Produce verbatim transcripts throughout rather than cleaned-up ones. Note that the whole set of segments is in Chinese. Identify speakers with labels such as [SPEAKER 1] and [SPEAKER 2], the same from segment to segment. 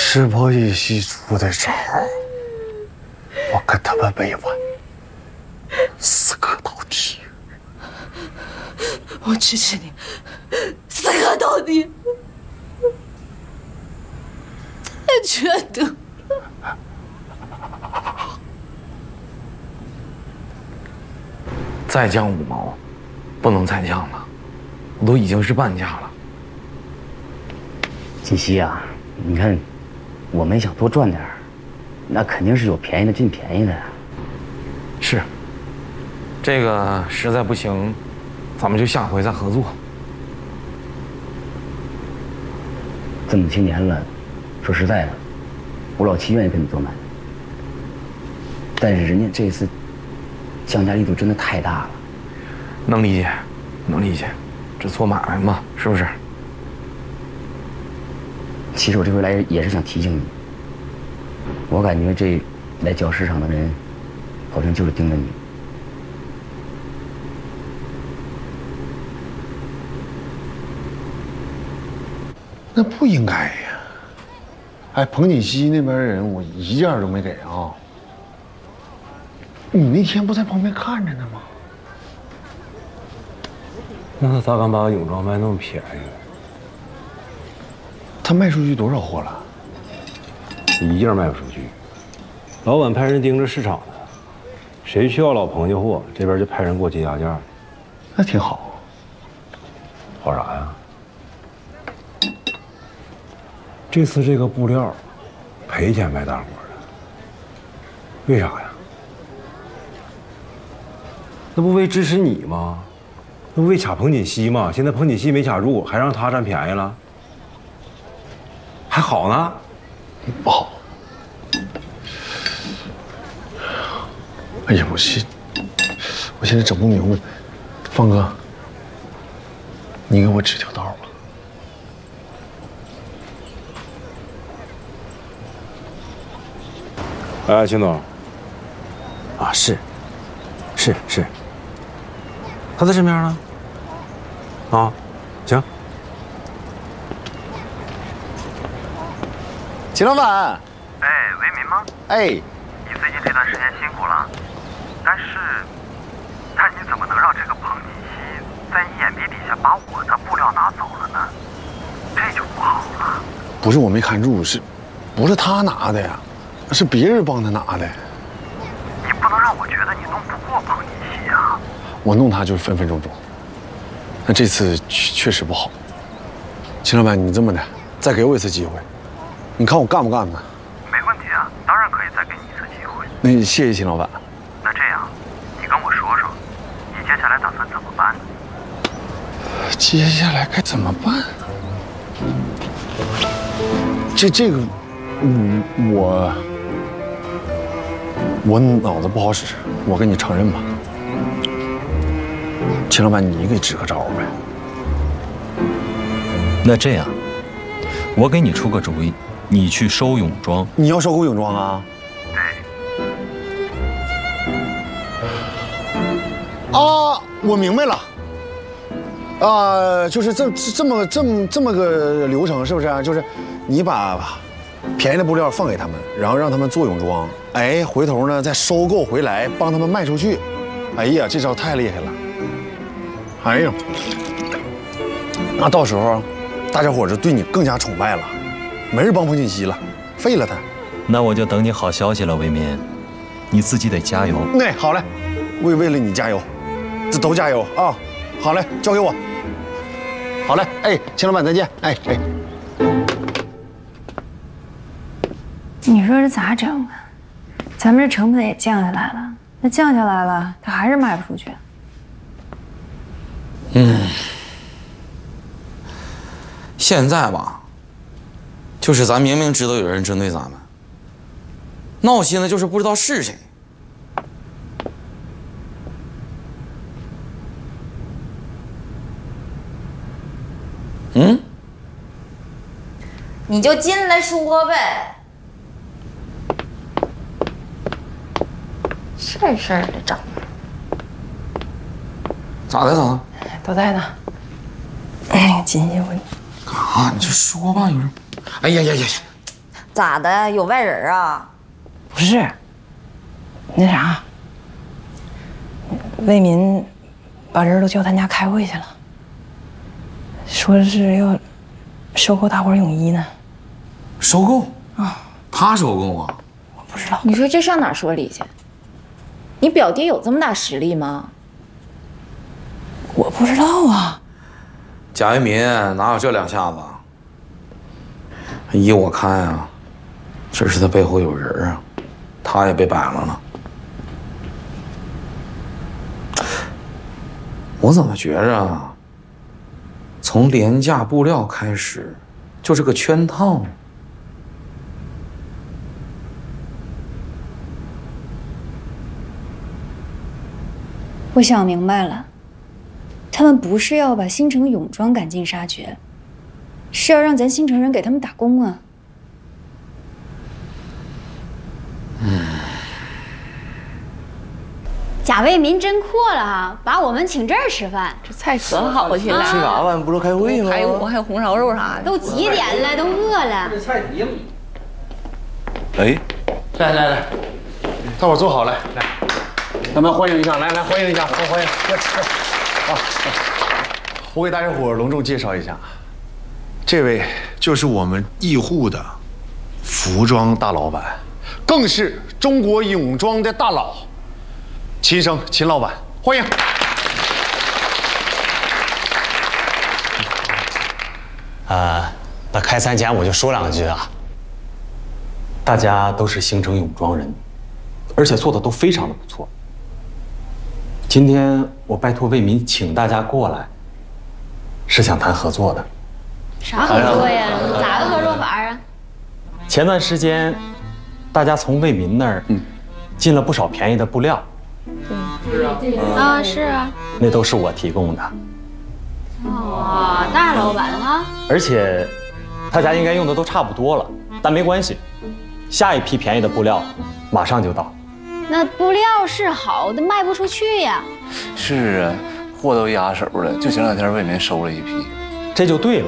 [SPEAKER 1] 石破一西出的招，我跟他们没完，死磕到底。
[SPEAKER 2] 我支持你，死磕到底。再缺德！
[SPEAKER 3] 再降五毛，不能再降了，我都已经是半价了。
[SPEAKER 4] 锦溪啊，你看，我们想多赚点，那肯定是有便宜的进便宜的呀。
[SPEAKER 3] 是，这个实在不行，咱们就下回再合作。
[SPEAKER 4] 这么些年了，说实在的，我老七愿意跟你做买卖，但是人家这次降价力度真的太大了。
[SPEAKER 3] 能理解，能理解，这做买卖嘛，是不是？
[SPEAKER 4] 其实我这回来也是想提醒你，我感觉这来搅市场的人，好像就是盯着你。
[SPEAKER 1] 那不应该呀！哎，彭锦熙那边人我一件都没给啊。你那天不在旁边看着呢吗？
[SPEAKER 5] 那他咋敢把泳装卖那么便宜？
[SPEAKER 1] 他卖出去多少货了？
[SPEAKER 5] 一件卖不出去。老板派人盯着市场呢，谁需要老彭家货，这边就派人给我接压价。
[SPEAKER 1] 那挺好。
[SPEAKER 5] 好啥呀？这次这个布料赔钱卖大伙的，为啥呀？那不为支持你吗？那不为卡彭锦熙吗？现在彭锦熙没卡住，还让他占便宜了，还好呢？
[SPEAKER 1] 不好。哎呀，我现我现在整不明白，方哥，你给我指条道吧。
[SPEAKER 5] 哎，秦总。
[SPEAKER 3] 啊，是，是是。他在身边呢。啊，行。
[SPEAKER 1] 秦老板。
[SPEAKER 6] 哎，为民吗？
[SPEAKER 1] 哎。
[SPEAKER 6] 你最近这段时间辛苦了，但是，但你怎么能让这个彭锦熙在你眼皮底下把我的布料拿走了呢？这就不好了。
[SPEAKER 1] 不是我没看住，是，不是他拿的呀？是别人帮他拿的。
[SPEAKER 6] 你不能让我觉得你弄不过彭锦熙啊！
[SPEAKER 1] 我弄他就是分分钟钟。那这次确确实不好。秦老板，你这么的，再给我一次机会，你看我干不干呢？
[SPEAKER 6] 没问题啊，当然可以再给你一次机会。
[SPEAKER 1] 那谢谢秦老板。
[SPEAKER 6] 那这样，你跟我说说，你接下来打算怎么办呢？
[SPEAKER 1] 接下来该怎么办？这这个，嗯，我。我脑子不好使，我跟你承认吧。秦老板，你给支个招呗。
[SPEAKER 7] 那这样，我给你出个主意，你去收泳装。
[SPEAKER 1] 你要收购泳装啊？对。啊，我明白了。啊，就是这这么这么这么个流程，是不是啊？就是你把便宜的布料放给他们，然后让他们做泳装，哎，回头呢再收购回来，帮他们卖出去。哎呀，这招太厉害了！哎呀，那到时候大家伙就对你更加崇拜了，没人帮彭锦熙了，废了他。
[SPEAKER 7] 那我就等你好消息了，为民，你自己得加油。
[SPEAKER 1] 那好嘞，为为了你加油，这都加油啊！好嘞，交给我。好嘞，哎，秦老板再见，哎哎。
[SPEAKER 8] 你说这咋整啊？咱们这成本也降下来了，那降下来了，它还是卖不出去。
[SPEAKER 3] 嗯，现在吧，就是咱明明知道有人针对咱们，闹心的就是不知道是谁。嗯，
[SPEAKER 9] 你就进来说呗。这事儿得整。
[SPEAKER 3] 咋的？咋的？
[SPEAKER 2] 都在呢。哎，锦溪，我
[SPEAKER 3] 干啥？你就说吧，有人。哎呀呀呀呀！
[SPEAKER 9] 咋的？有外人啊？
[SPEAKER 2] 不是，那啥，魏民把人都叫咱家开会去了，说是要收购大伙泳衣呢。
[SPEAKER 3] 收购
[SPEAKER 2] 啊？
[SPEAKER 3] 他收购啊？
[SPEAKER 2] 我不知道。
[SPEAKER 9] 你说这上哪说理去？你表弟有这么大实力吗？
[SPEAKER 2] 我不知道啊。
[SPEAKER 3] 贾为民哪有这两下子？依我看呀，这是他背后有人啊，他也被摆了呢。我怎么觉着，从廉价布料开始，就是个圈套。
[SPEAKER 8] 我想明白了，他们不是要把新城泳装赶尽杀绝，是要让咱新城人给他们打工啊。
[SPEAKER 3] 嗯，
[SPEAKER 10] 贾为民真阔了哈，把我们请这儿吃饭，
[SPEAKER 2] 这菜可好去了。
[SPEAKER 11] 吃啥饭？不是开会吗？
[SPEAKER 2] 还有还有红烧肉啥的。
[SPEAKER 10] 都几点了？都饿了。
[SPEAKER 11] 这菜底哎，
[SPEAKER 1] 来来来，大伙坐好来来。咱们欢迎一下，来来欢迎一下，欢欢迎，快吃啊！我给大家伙隆重介绍一下，这位就是我们义户的服装大老板，更是中国泳装的大佬，秦生秦老板，欢迎。
[SPEAKER 12] 啊，那开餐前我就说两句啊，大家都是星城泳装人，而且做的都非常的不错。今天我拜托为民请大家过来，是想谈合作的。
[SPEAKER 10] 啥合作呀？咋个合作法啊？
[SPEAKER 12] 前段时间，大家从为民那儿进了不少便宜的布料。
[SPEAKER 10] 是啊。啊，是啊。
[SPEAKER 12] 那都是我提供的。
[SPEAKER 10] 哇，大老板哈！
[SPEAKER 12] 而且，大家应该用的都差不多了，但没关系，下一批便宜的布料马上就到。
[SPEAKER 10] 那布料是好的，卖不出去呀。
[SPEAKER 11] 是啊，货都压手了，就前两天为民收了一批，
[SPEAKER 12] 这就对了。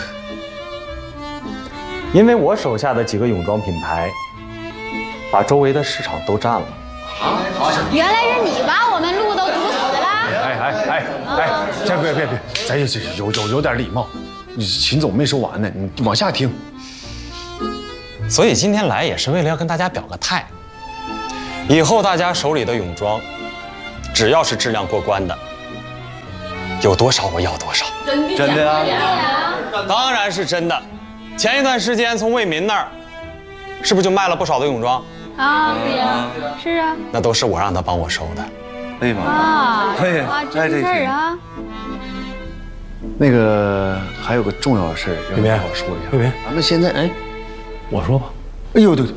[SPEAKER 12] 因为我手下的几个泳装品牌，把周围的市场都占了。
[SPEAKER 10] 啊，原来是你把我们路都堵死了。
[SPEAKER 1] 哎哎哎哎，这别别别，咱有有有有点礼貌。你秦总没说完呢，你往下听。
[SPEAKER 12] 所以今天来也是为了要跟大家表个态。以后大家手里的泳装，只要是质量过关的，有多少我要多少。
[SPEAKER 10] 真的？
[SPEAKER 11] 真的啊？
[SPEAKER 12] 当然是真的。前一段时间从为民那儿，是不是就卖了不少的泳装？
[SPEAKER 10] 啊，对呀，是啊。
[SPEAKER 12] 那都是我让他帮我收的。
[SPEAKER 11] 哎呀妈！
[SPEAKER 10] 啊，
[SPEAKER 11] 对
[SPEAKER 10] 啊，真事儿啊。
[SPEAKER 1] 那个还有个重要的事儿，
[SPEAKER 5] 为民
[SPEAKER 1] 我说一下。
[SPEAKER 5] 为民，
[SPEAKER 1] 咱们现在哎，
[SPEAKER 5] 我说吧。
[SPEAKER 1] 哎呦对对。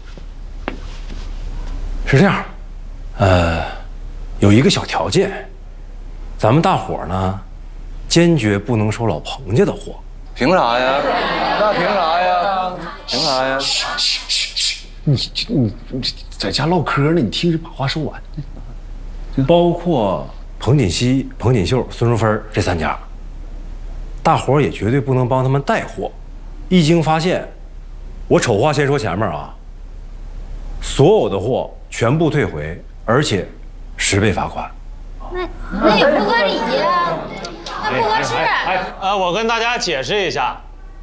[SPEAKER 5] 是这样，呃，有一个小条件，咱们大伙儿呢，坚决不能收老彭家的货。
[SPEAKER 11] 凭啥呀？那凭啥呀？凭啥呀？
[SPEAKER 1] 你你你在家唠嗑呢，你听着把话说完。
[SPEAKER 5] 包括彭锦熙、彭锦秀、孙淑芬这三家，大伙儿也绝对不能帮他们带货。一经发现，我丑话先说前面啊，所有的货全部退回，而且十倍罚款。
[SPEAKER 10] 那那也不合理呀，那不合适。
[SPEAKER 12] 哎，呃，我跟大家解释一下，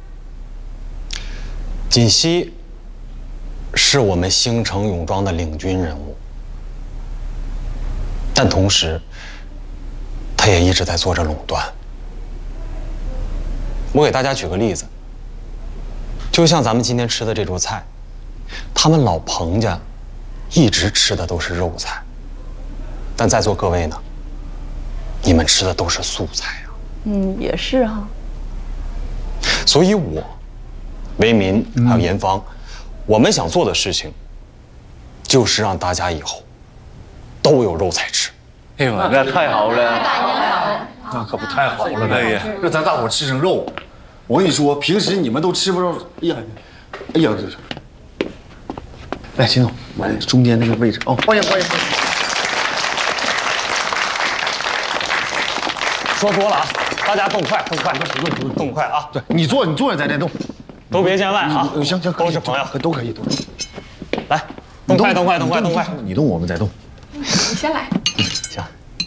[SPEAKER 12] 锦溪是我们星城泳装的领军人物，但同时，他也一直在做着垄断。我给大家举个例子，就像咱们今天吃的这桌菜，他们老彭家一直吃的都是肉菜，但在座各位呢，你们吃的都是素菜啊。
[SPEAKER 2] 嗯，也是哈。
[SPEAKER 12] 所以我、为民还有严芳，我们想做的事情，就是让大家以后都有肉菜吃。
[SPEAKER 11] 哎呀妈，那太好了！
[SPEAKER 1] 那可不太好了呗，让咱大伙吃成肉。我跟你说，平时你们都吃不着。哎呀，哎呀，来，秦总，往中间那个位置哦，欢迎欢迎。
[SPEAKER 12] 说多了啊，大家动快动快动快啊！
[SPEAKER 1] 对你坐，你坐着在这动。
[SPEAKER 12] 都别见外啊！
[SPEAKER 1] 行行，
[SPEAKER 12] 都是朋友，
[SPEAKER 1] 都可以，都可以。
[SPEAKER 12] 来，动快，动快，动快，动快！
[SPEAKER 1] 你动，我们再动。
[SPEAKER 9] 你先来。
[SPEAKER 12] 行。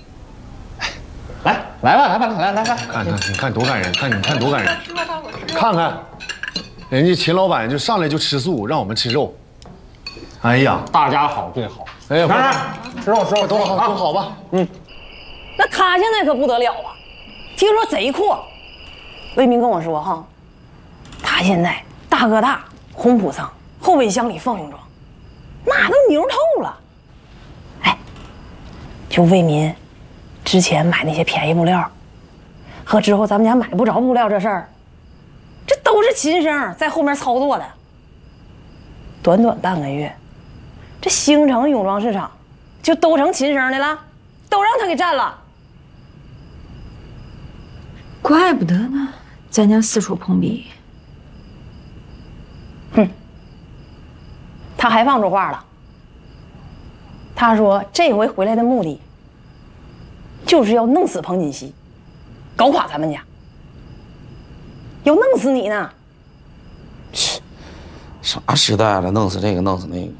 [SPEAKER 12] 来，来吧，来吧，来来来，
[SPEAKER 1] 看看，你看多感人，看你看多感人，看看，人家秦老板就上来就吃素，让我们吃肉。哎呀，
[SPEAKER 12] 大家好最好。
[SPEAKER 1] 哎呀，
[SPEAKER 12] 来来，吃肉吃肉，
[SPEAKER 1] 都好都好吧。
[SPEAKER 12] 嗯，
[SPEAKER 2] 那他现在可不得了啊，听说贼阔。魏明跟我说哈，他现在大哥大、红普桑、后备箱里放泳装，那都牛透了。哎，就魏民之前买那些便宜布料，和之后咱们家买不着布料这事儿，这都是秦生在后面操作的。短短半个月，这兴城泳装市场就都成秦生的了，都让他给占了。
[SPEAKER 8] 怪不得呢，咱家四处碰壁。
[SPEAKER 2] 哼，他还放出话了。他说这回回来的目的，就是要弄死彭锦熙，搞垮咱们家，要弄死你呢。
[SPEAKER 3] 啥时代了，弄死这个，弄死那个。